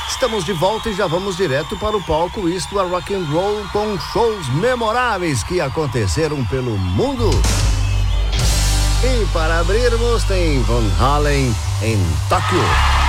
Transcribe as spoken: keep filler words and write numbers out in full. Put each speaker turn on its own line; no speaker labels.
Estamos de volta e já vamos direto para o palco Isto é Rock and Roll, com shows memoráveis que aconteceram pelo mundo. E para abrirmos tem Van Halen em Tóquio.